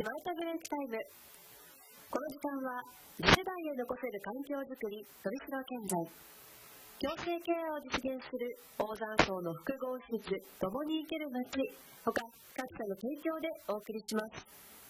スマートブレイクタイム。この時間は次世代へ残せる環境づくりのりしろ健在、共生ケアを実現する大山荘の複合施設共に生ける街他各社の提供でお送りします。